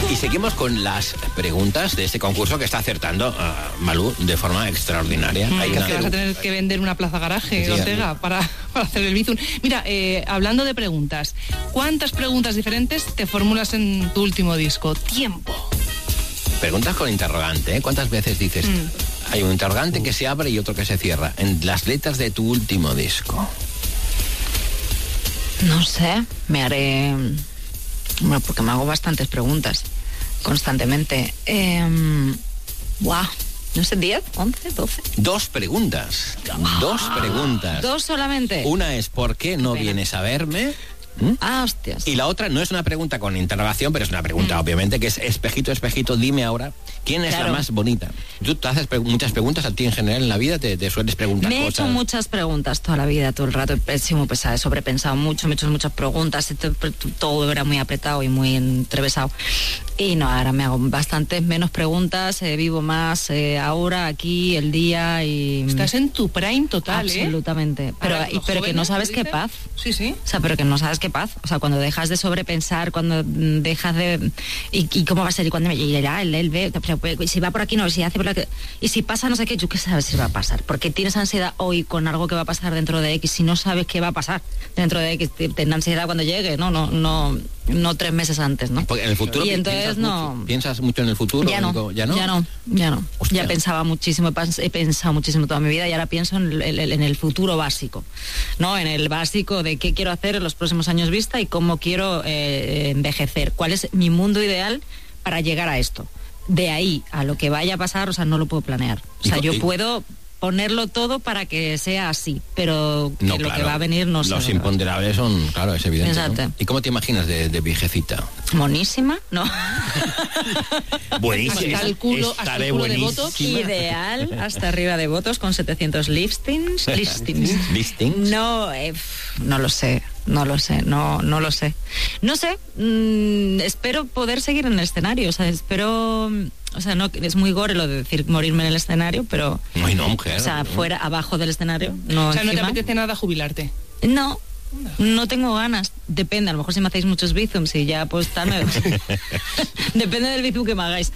Y seguimos con las preguntas de este concurso que está acertando a Malú de forma extraordinaria. Hay que vas a tener que vender una plaza garaje, sí, Ortega, para hacer el Bizum. Mira, hablando de preguntas, ¿cuántas preguntas diferentes te formulas en tu último disco? Tiempo. Preguntas con interrogante, ¿eh? ¿Cuántas veces dices? Hay un interrogante que se abre y otro que se cierra. En las letras de tu último disco. No sé, me haré... Bueno, porque me hago bastantes preguntas constantemente. No sé, 10, 11, 12. Dos preguntas. ¿Dos solamente? Una es ¿por qué no vienes a verme? Hostias. Y la otra no es una pregunta con interrogación, pero es una pregunta obviamente que es espejito, espejito, dime ahora quién es la más bonita. Tú te haces muchas preguntas a ti en general en la vida, te sueles preguntar cosas. Me he hecho muchas preguntas toda la vida, todo el rato, he sido pesada, he sobrepensado mucho, me he hecho muchas preguntas, todo era muy apretado y muy entrevesado. Y no, ahora me hago bastantes menos preguntas, vivo más ahora, aquí, el día y... Estás en tu prime total, absolutamente. Pero que no sabes qué paz. Sí, sí. O sea, pero que no sabes qué paz. O sea, cuando dejas de sobrepensar, cuando dejas de... ¿Y cómo va a ser? ¿Y cuándo me llegará? Él ve... Y si va por aquí, no, si hace por aquí... Y si pasa no sé qué, ¿tú qué sabes si va a pasar? Porque tienes ansiedad hoy con algo que va a pasar dentro de X, si no sabes qué va a pasar dentro de X, ten ansiedad cuando llegue, no 3 meses antes, ¿no? Porque en el futuro... Y entonces ¿Piensas mucho en el futuro? Ya no. Hostia. Ya pensaba muchísimo, he pensado muchísimo toda mi vida y ahora pienso en el futuro básico, ¿no? En el básico de qué quiero hacer en los próximos años vista y cómo quiero envejecer. ¿Cuál es mi mundo ideal para llegar a esto? De ahí a lo que vaya a pasar, o sea, no lo puedo planear. O sea, yo puedo ponerlo todo para que sea así, pero no, lo claro, que va a venir no sé. Los imponderables son, claro, es evidente. Exacto. ¿No? ¿Y cómo te imaginas de viejecita? Monísima, ¿no? Buenísima. Hasta el culo de votos. Ideal, hasta arriba de votos, con 700 listings. ¿Listings? No lo sé. No sé. No sé, espero poder seguir en el escenario, o sea, no, es muy gore lo de decir morirme en el escenario, pero... No, mujer. O sea, fuera, abajo del escenario, no. O sea, encima. ¿no te apetece nada jubilarte? No tengo ganas. Depende, a lo mejor si me hacéis muchos bizums y ya pues también. Depende del bizum que me hagáis.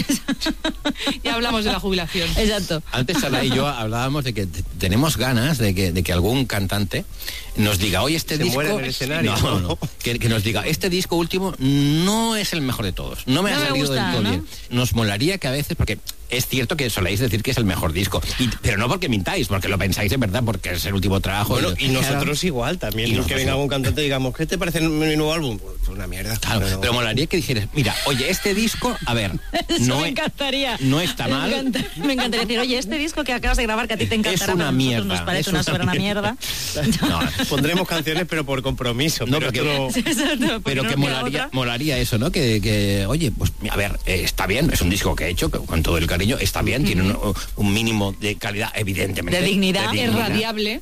Ya hablamos de la jubilación. Exacto. Antes Sara y yo hablábamos de que tenemos ganas de que algún cantante nos diga, oye, este disco... muere en el escenario. No. Que nos diga, este disco último no es el mejor de todos. No me ha salido del todo bien. Nos molaría que a veces, porque es cierto que soléis decir que es el mejor disco, pero no porque mintáis, porque lo pensáis en verdad, porque es el último trabajo. Bueno, y nosotros igual, también. Que venga algún cantante y digamos, ¿qué te parece mi nuevo álbum? Pues una mierda. Claro, pero molaría que dijeras, mira, oye, este disco, a ver, me encantaría. No está mal. Me encantaría decir, oye, este disco que acabas de grabar, que a ti te encantará, es una mierda. Nos parece una mierda. No, pondremos canciones, pero por compromiso. No, pero que molaría eso, ¿no? Que oye, pues a ver, está bien, es un disco que he hecho con todo el cariño, está bien, tiene un mínimo de calidad, evidentemente. De dignidad. Irradiable,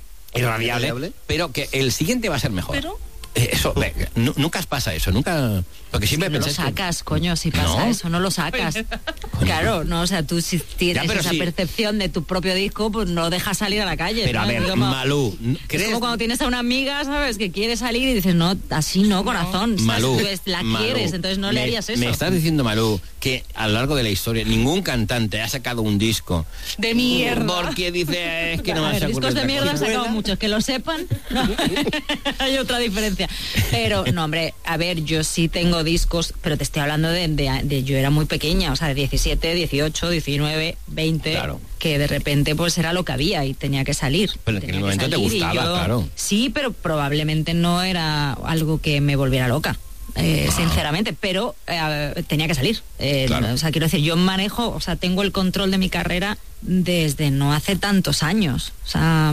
pero que el siguiente va a ser mejor. Pero... Eso, nunca pasa eso, nunca... Porque siempre no lo sacas, coño, si pasa eso, no lo sacas. Claro, no, o sea, tú si tienes esa percepción de tu propio disco, pues no lo dejas salir a la calle. Pero ¿no? a ver, Malú, ¿crees? Es como cuando tienes a una amiga, ¿sabes? Que quiere salir y dices, no, así no, corazón. Malú, la quieres, entonces no le harías eso. Me estás diciendo, Malú, que a lo largo de la historia ningún cantante ha sacado un disco de mierda. Porque dice, es que no me discos de mierda han sacado muchos, que lo sepan. No. Hay otra diferencia. Pero, no, hombre, a ver, yo sí tengo discos, pero te estoy hablando de yo era muy pequeña, o sea, de 17, 18, 19, 20, claro. Que de repente pues era lo que había y tenía que salir. Pero en aquel momento te gustaba, claro. Sí, pero probablemente no era algo que me volviera loca. Sinceramente, pero tenía que salir. Claro. O sea, quiero decir, yo manejo, o sea, tengo el control de mi carrera desde no hace tantos años. O sea,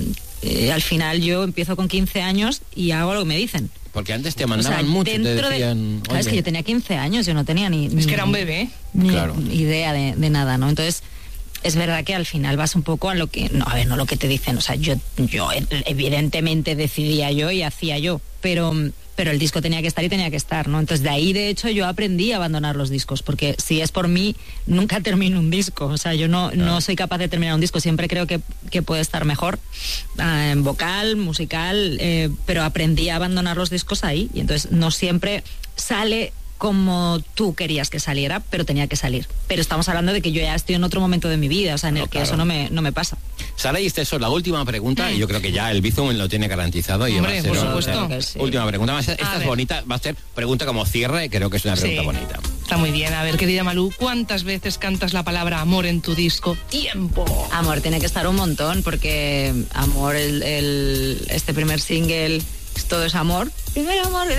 al final yo empiezo con 15 años y hago lo que me dicen. Porque antes te mandaban mucho, te decían... Claro, es que yo tenía 15 años, yo no tenía ni que era un bebé. Ni idea de nada, ¿no? Entonces... Es verdad que al final vas un poco a lo que... No lo que te dicen. O sea, yo evidentemente decidía yo y hacía yo. Pero el disco tenía que estar y tenía que estar, ¿no? Entonces de ahí, de hecho, yo aprendí a abandonar los discos. Porque si es por mí, nunca termino un disco. O sea, yo no soy capaz de terminar un disco. Siempre creo que puede estar mejor. En vocal, musical. Pero aprendí a abandonar los discos ahí. Y entonces no siempre sale como tú querías que saliera, pero tenía que salir. Pero estamos hablando de que yo ya estoy en otro momento de mi vida, o sea, en el que eso no me pasa. Sara y Esteso, la última pregunta, y yo creo que ya el Bizum lo tiene garantizado. Y hombre, va a ser, por supuesto. Sí. Última pregunta. Esta es bonita, va a ser pregunta como cierre, creo que es una pregunta bonita. Está muy bien. A ver, querida Malú, ¿cuántas veces cantas la palabra amor en tu disco? ¡Tiempo! Amor tiene que estar un montón, porque Amor, este primer single, todo es amor. Primer amor,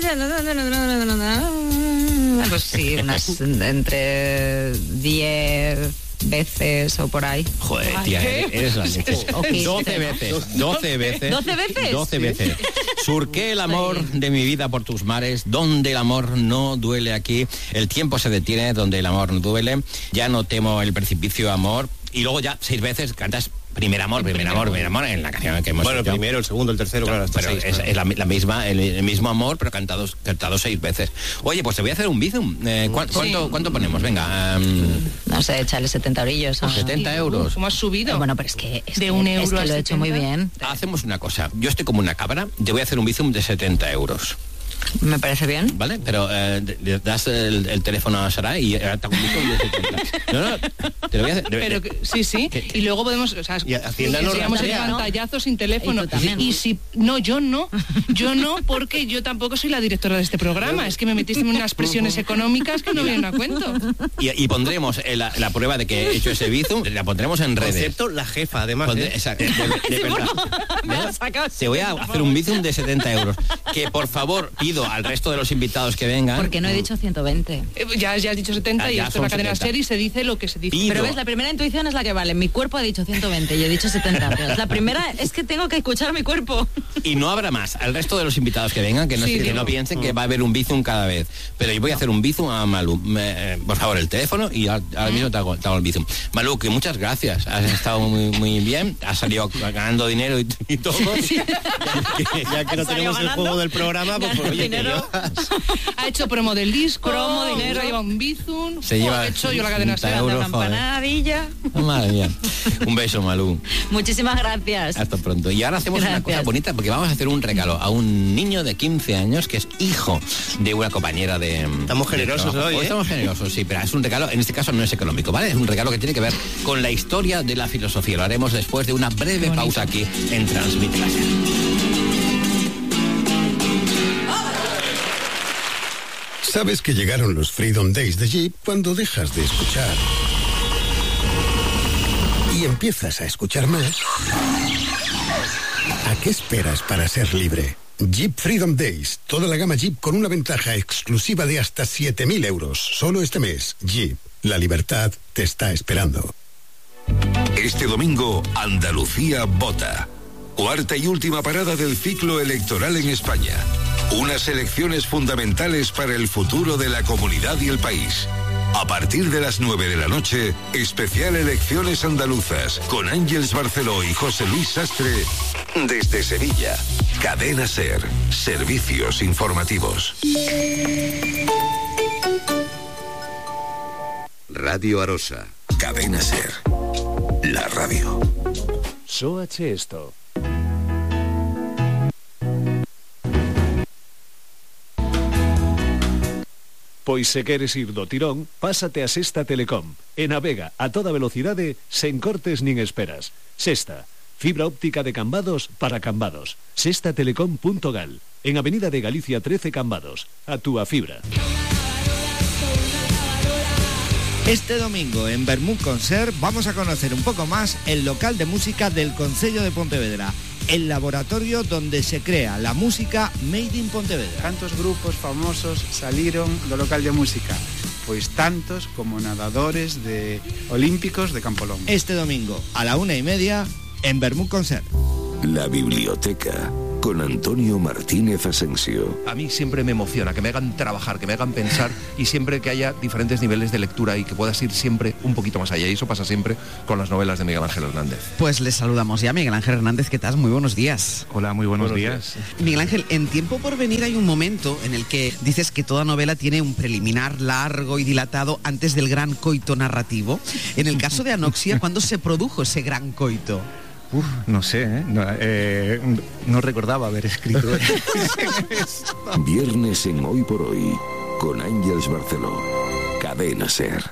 pues sí, unas entre 10 veces o por ahí. Joder, tía, eres la leche. 12 veces. ¿12 veces? ¿12 veces? 12 veces. Surqué el amor de mi vida por tus mares, donde el amor no duele aquí. El tiempo se detiene donde el amor no duele. Ya no temo el precipicio, amor. Y luego ya 6 veces cantas primer amor en la canción que hemos hecho. El primero, el segundo, el tercero, claro, hasta pero 6. Es la misma, el mismo amor, pero cantado 6 veces. Oye, pues te voy a hacer un bizum. ¿Cuánto ponemos? Venga. No sé, échale 70 eurillos. 70 euros. ¿Cómo has subido? Bueno, pero es que de un euro es que a lo he hecho muy 70. bien. Hacemos una cosa. Yo estoy como una cabra. Te voy a hacer un bizum de 70 euros. Me parece bien. ¿Vale? Pero le das el teléfono a Sara y ahora te hago un bizum de 70. No, te lo voy a hacer. Pero sí. Y luego podemos, o sea, y Hacienda nos enseñamos el rastrea, pantallazo sin teléfono. Y tú también. Y si no, yo no, porque yo tampoco soy la directora de este programa. Es que me metiste en unas presiones económicas que no vienen a cuento. Y pondremos la prueba de que he hecho ese bizum, la pondremos en redes. Concepto la jefa, además. Exacto, de verdad. Te voy a hacer un bizum de 70 euros. Que por favor pido al resto de los invitados que vengan. Porque no he dicho 120. Ya has dicho 70 y ya esto es la cadena 70. SER y se dice lo que se dice. Pero ves, la primera intuición es la que vale. Mi cuerpo ha dicho 120, yo he dicho 70. Pero la primera es que tengo que escuchar mi cuerpo. Y no habrá más. Al resto de los invitados que vengan, que no piensen que va a haber un bizum cada vez. Pero yo voy a hacer un bizum a Malú. Por favor, el teléfono y ahora mismo te hago el bizum. Malú, que muchas gracias. Has estado muy bien. Has salido ganando dinero y todo. Ya que no tenemos el juego del programa, pues oye, dinero. Ha hecho promo del disco, Promo, dinero. se ha llevado un bizum, Se lleva he hecho yo la cadena 60 SER. euros. Una empanadilla. Madre mía. Un beso, Malú. Muchísimas gracias. Hasta pronto. Y ahora hacemos una cosa bonita, porque vamos a hacer un regalo a un niño de 15 años que es hijo de una compañera de... Estamos generosos hoy, ¿eh? Estamos generosos, sí, pero es un regalo, en este caso no es económico, ¿vale? Es un regalo que tiene que ver con la historia de la filosofía. Lo haremos después de una breve pausa aquí en Transmit Láser. Sabes que llegaron los Freedom Days de Jeep cuando dejas de escuchar y empiezas a escuchar más. ¿A qué esperas para ser libre? Jeep Freedom Days, toda la gama Jeep con una ventaja exclusiva de hasta 7.000 euros. Solo este mes, Jeep, la libertad te está esperando. Este domingo, Andalucía vota. Cuarta y última parada del ciclo electoral en España. Unas elecciones fundamentales para el futuro de la comunidad y el país. A partir de las 9 de la noche, especial Elecciones Andaluzas, con Ángeles Barceló y José Luis Sastre, desde Sevilla. Cadena SER, servicios informativos. Radio Arosa, Cadena SER, la radio. Sóache esto. Pois se queres ir do tirón, pásate a Sexta Telecom. E navega a toda velocidade, sen cortes nin esperas. Sexta, fibra óptica de Cambados para Cambados. Sextatelecom.gal. En Avenida de Galicia 13 Cambados. A túa fibra. Este domingo en Vermut Concert vamos a conocer un poco más el local de música del Concello de Pontevedra, el laboratorio donde se crea la música Made in Pontevedra. Cantos grupos famosos saliron do local de música? Pois tantos como nadadores de olímpicos de Campolón. Este domingo a la 1:30 en Vermut Concert. La biblioteca con Antonio Martínez Asensio. A mí siempre me emociona que me hagan trabajar, que me hagan pensar y siempre que haya diferentes niveles de lectura y que puedas ir siempre un poquito más allá. Y eso pasa siempre con las novelas de Miguel Ángel Hernández. Pues les saludamos ya, Miguel Ángel Hernández, ¿qué tal? Muy buenos días. Hola, muy buenos días. Miguel Ángel, en Tiempo por Venir hay un momento en el que dices que toda novela tiene un preliminar largo y dilatado antes del gran coito narrativo. En el caso de Anoxia, ¿cuándo se produjo ese gran coito? No sé, no recordaba haber escrito. Viernes en Hoy por Hoy, con Ángeles Barceló. Cadena SER.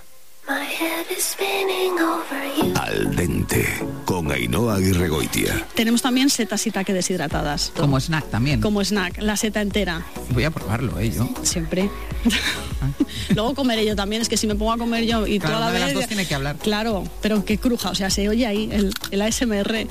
Al dente, con Ainhoa Aguirregoitia. Tenemos también setas shiitake deshidratadas. Como snack también. Como snack, la seta entera. Voy a probarlo, yo. Siempre. Luego comeré yo también, es que si me pongo a comer yo y claro, toda la vez... de las dos tiene que hablar. Claro, pero que cruja, o sea, se oye ahí el ASMR.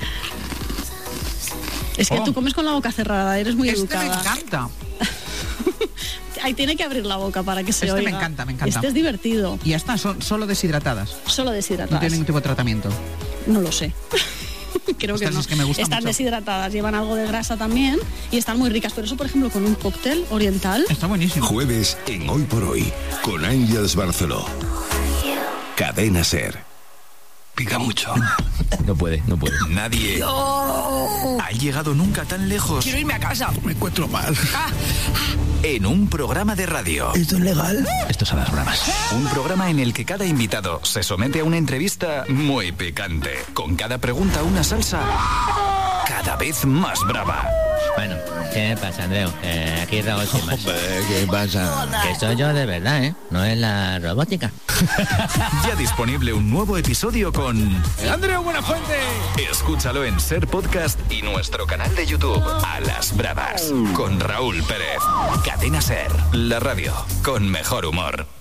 Es que tú comes con la boca cerrada, eres muy educada. Me encanta. Ahí tiene que abrir la boca para que se oiga. Me encanta. Este es divertido. Y ya está, son solo deshidratadas. Solo deshidratadas. No tienen ningún tipo de tratamiento. No lo sé. Creo que no. Es que me gustan están mucho. Deshidratadas, llevan algo de grasa también y están muy ricas. Pero eso, por ejemplo, con un cóctel oriental. Está buenísimo. Jueves en Hoy por Hoy, con Ángeles Barceló. Cadena SER. Pica mucho. No puede. Nadie ha llegado nunca tan lejos. Quiero irme a casa. Me encuentro mal. En un programa de radio. ¿Esto es legal? Esto son las bromas. Un programa en el que cada invitado se somete a una entrevista muy picante. Con cada pregunta una salsa cada vez más brava. Bueno, ¿qué pasa, Andreu? Aquí Raúl Simas. ¿Qué pasa? Que soy yo de verdad, ¿eh? No es la robótica. Ya disponible un nuevo episodio con Andreu Buenafuente. Escúchalo en SER Podcast y nuestro canal de YouTube A las Bravas con Raúl Pérez. Cadena SER, la radio con mejor humor.